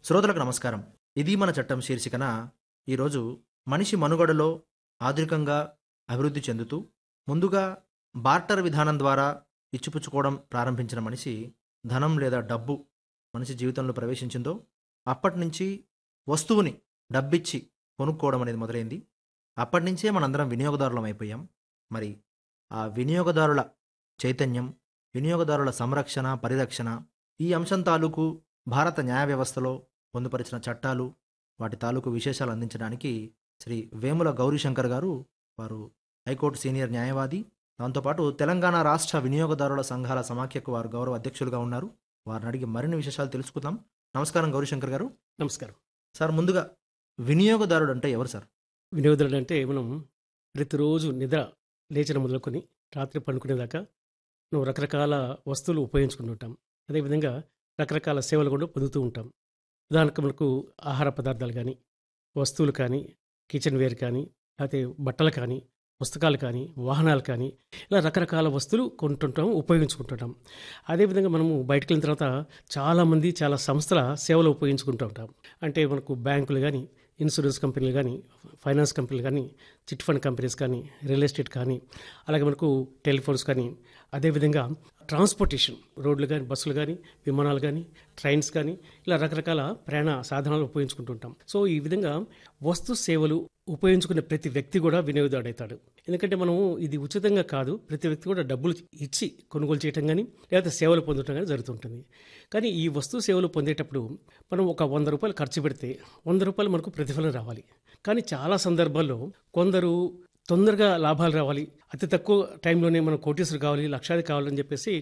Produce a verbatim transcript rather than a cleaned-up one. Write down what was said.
శ్రోతలకు నమస్కారం. ఇది మన చట్టం శీర్షికన ఈరోజు మనిషి మనుగడలో ఆధునికంగా అభివృద్ధి చెందుతూ ముందుగా బార్టర్ విధానం ద్వారా ఇచ్చిపుచ్చుకోవడం ప్రారంభించిన మనిషి ధనం లేదా డబ్బు మనిషి జీవితంలో ప్రవేశించిందో అప్పటి నుంచి వస్తువుని డబ్బిచ్చి కొనుక్కోవడం అనేది మొదలైంది. అప్పటి నుంచే మనందరం వినియోగదారులం అయిపోయాం. మరి ఆ వినియోగదారుల చైతన్యం, వినియోగదారుల సంరక్షణ, పరిరక్షణ ఈ అంశం తాలూకు భారత న్యాయ వ్యవస్థలో పొందుపరిచిన చట్టాలు, వాటి తాలూకు విశేషాలు అందించడానికి శ్రీ వేముల గౌరీశంకర్ గారు, వారు హైకోర్టు సీనియర్ న్యాయవాది, దాంతోపాటు తెలంగాణ రాష్ట్ర వినియోగదారుల సంఘాల సమాఖ్యకు వారు గౌరవ అధ్యక్షులుగా ఉన్నారు. వారిని అడిగి మరిన్ని విశేషాలు తెలుసుకుందాం. నమస్కారం గౌరీశంకర్ గారు. నమస్కారం. సార్, ముందుగా వినియోగదారుడు అంటే ఎవరు సార్? వినియోగదారుడు అంటే మనం ప్రతిరోజు నిద్ర లేచిన మొదలుకొని రాత్రి పండుకునేదాకా మనం రకరకాల వస్తువులు ఉపయోగించుకుంటూ ఉంటాం. అదేవిధంగా రకరకాల సేవలు కూడా పొందుతూ ఉంటాం. ఉదాహరణకు మనకు ఆహార పదార్థాలు కానీ, వస్తువులు కానీ, కిచెన్ వేర్ కానీ, లేకపోతే బట్టలు కానీ, పుస్తకాలు కానీ, వాహనాలు కానీ, ఇలా రకరకాల వస్తువులు కొంటుంటాం, ఉపయోగించుకుంటుంటాం. అదేవిధంగా మనము బయటకు వెళ్ళిన తర్వాత చాలామంది చాలా సంస్థల సేవలు ఉపయోగించుకుంటూ ఉంటాం. అంటే మనకు బ్యాంకులు కానీ, ఇన్సూరెన్స్ కంపెనీలు కానీ, ఫైనాన్స్ కంపెనీలు కానీ, చిట్ ఫండ్ కంపెనీస్ కానీ, రియల్ ఎస్టేట్ కానీ, అలాగే మనకు టెలిఫోన్స్ కానీ, అదేవిధంగా ట్రాన్స్పోర్టేషన్, రోడ్లు కానీ, బస్సులు కానీ, విమానాలు కానీ, ట్రైన్స్ కానీ, ఇలా రకరకాల ప్రయాణ సాధనాలు ఉపయోగించుకుంటుంటాం. సో ఈ విధంగా వస్తు సేవలు ఉపయోగించుకునే ప్రతి వ్యక్తి కూడా వినియోగదారుడు అవుతాడు. ఎందుకంటే మనం ఇది ఉచితంగా కాదు, ప్రతి వ్యక్తి కూడా డబ్బులు ఇచ్చి కొనుగోలు చేయటం కానీ, లేకపోతే సేవలు పొందటం కానీ జరుగుతుంటుంది. కానీ ఈ వస్తు సేవలు పొందేటప్పుడు మనం ఒక వంద రూపాయలు ఖర్చు పెడితే వంద రూపాయలు మనకు ప్రతిఫలం రావాలి. కానీ చాలా సందర్భాల్లో కొందరు తొందరగా లాభాలు రావాలి, అతి తక్కువ టైంలోనే మనం కోటీశ్వరు కావాలి, లక్షాది కావాలని చెప్పేసి